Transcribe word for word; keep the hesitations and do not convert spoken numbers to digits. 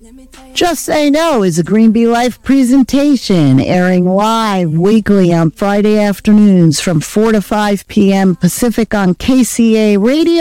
Just Say No is a Green Bee Life presentation airing live weekly on Friday afternoons from four to five p.m. Pacific on K C A Radio.